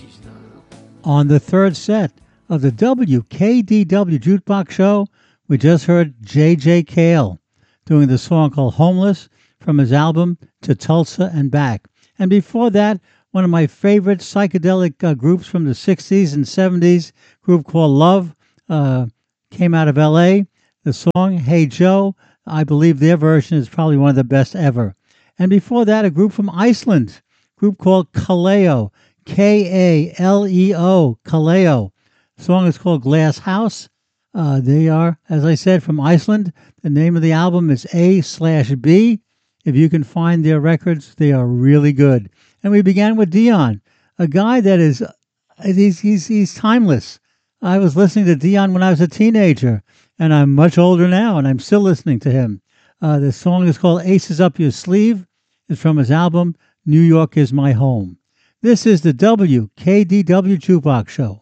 On the third set of the WKDW Jukebox Show, we just heard J.J. Cale doing the song called Homeless from his album To Tulsa and Back. And before that, one of my favorite psychedelic groups from the 60s and 70s, group called Love, came out of L.A. The song Hey Joe, I believe their version is probably one of the best ever. And before that, a group from Iceland, a group called Kaleo, Kaleo, Kaleo. The song is called Glass House. They are, as I said, from Iceland. The name of the album is A/B. If you can find their records, they are really good. And we began with Dion, a guy that is, he's timeless. I was listening to Dion when I was a teenager, and I'm much older now, and I'm still listening to him. The song is called Aces Up Your Sleeve. It's from his album New York Is My Home. This is the WKDW Jukebox Show.